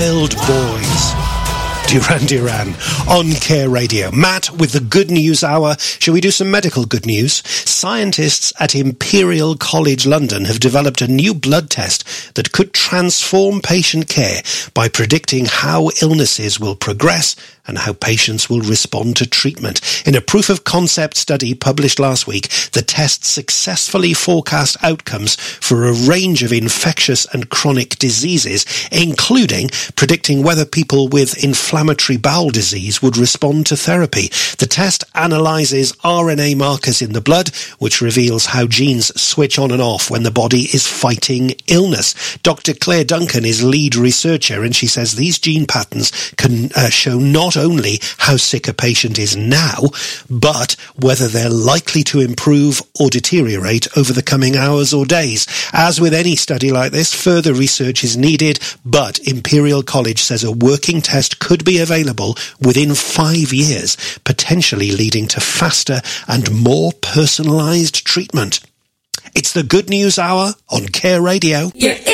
Wild Boys. Duran Duran on Care Radio. Matt with the Good News Hour. Shall we do some medical good news? Scientists at Imperial College London have developed a new blood test that could transform patient care by predicting how illnesses will progress and how patients will respond to treatment. In a proof-of-concept study published last week, the test successfully forecast outcomes for a range of infectious and chronic diseases, including predicting whether people with inflammatory bowel disease would respond to therapy. The test analyses RNA markers in the blood, which reveals how genes switch on and off when the body is fighting illness. Dr. Claire Duncan is lead researcher, and she says these gene patterns can show not only how sick a patient is now, but whether they're likely to improve or deteriorate over the coming hours or days. As with any study like this, further research is needed, but Imperial College says a working test could be available within 5 years, potentially leading to faster and more personalised treatment. It's the Good News Hour on Care Radio. You're